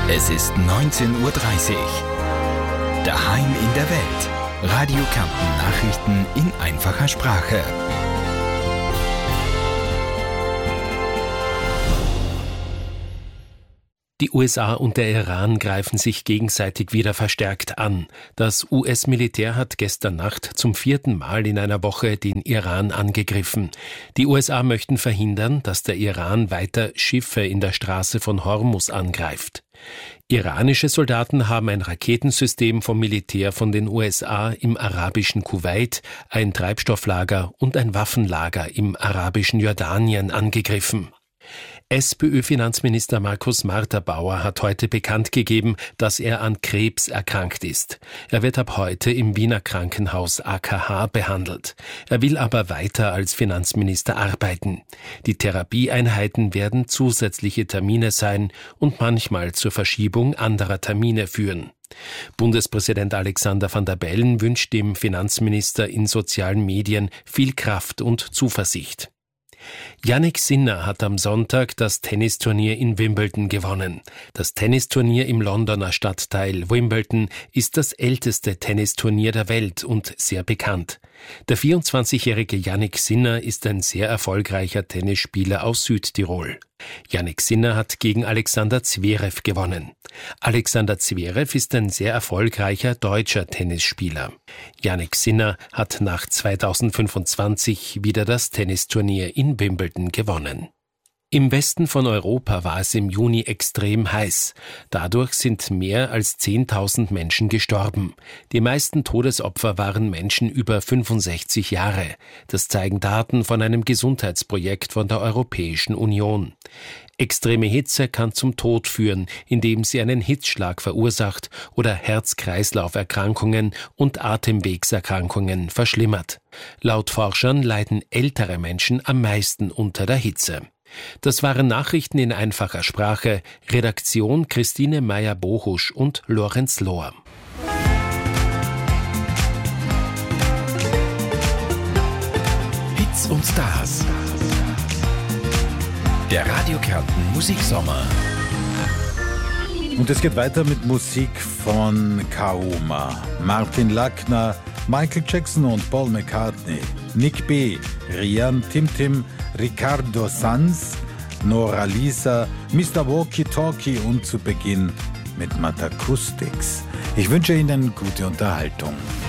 Es ist 19:30 Uhr. Daheim in der Welt. Radio Kärnten Nachrichten in einfacher Sprache. Die USA und der Iran greifen sich gegenseitig wieder verstärkt an. Das US-Militär hat gestern Nacht zum 4. Mal in einer Woche den Iran angegriffen. Die USA möchten verhindern, dass der Iran weiter Schiffe in der Straße von Hormuz angreift. Iranische Soldaten haben ein Raketensystem vom Militär von den USA im arabischen Kuwait, ein Treibstofflager und ein Waffenlager im arabischen Jordanien angegriffen. SPÖ-Finanzminister Markus Marterbauer hat heute bekannt gegeben, dass er an Krebs erkrankt ist. Er wird ab heute im Wiener Krankenhaus AKH behandelt. Er will aber weiter als Finanzminister arbeiten. Die Therapieeinheiten werden zusätzliche Termine sein und manchmal zur Verschiebung anderer Termine führen. Bundespräsident Alexander Van der Bellen wünscht dem Finanzminister in sozialen Medien viel Kraft und Zuversicht. Jannik Sinner hat am Sonntag das Tennisturnier in Wimbledon gewonnen. Das Tennisturnier im Londoner Stadtteil Wimbledon ist das älteste Tennisturnier der Welt und sehr bekannt. Der 24-jährige Jannik Sinner ist ein sehr erfolgreicher Tennisspieler aus Südtirol. Jannik Sinner hat gegen Alexander Zverev gewonnen. Alexander Zverev ist ein sehr erfolgreicher deutscher Tennisspieler. Jannik Sinner hat nach 2025 wieder das Tennisturnier in Wimbledon gewonnen. Im Westen von Europa war es im Juni extrem heiß. Dadurch sind mehr als 10.000 Menschen gestorben. Die meisten Todesopfer waren Menschen über 65 Jahre. Das zeigen Daten von einem Gesundheitsprojekt von der Europäischen Union. Extreme Hitze kann zum Tod führen, indem sie einen Hitzschlag verursacht oder Herz-Kreislauf-Erkrankungen und Atemwegserkrankungen verschlimmert. Laut Forschern leiden ältere Menschen am meisten unter der Hitze. Das waren Nachrichten in einfacher Sprache. Redaktion Christine Meyer-Bohusch und Lorenz Lohr. Hits und Stars. Der Radio Kärnten Musiksommer. Und es geht weiter mit Musik von Kaoma, Martin Lackner, Michael Jackson und Paul McCartney, Nick B., Rian Tim, Ricardo Sanz, Nora Lisa, Mr. Walkie Talkie und zu Beginn mit Matakustics. Ich wünsche Ihnen gute Unterhaltung.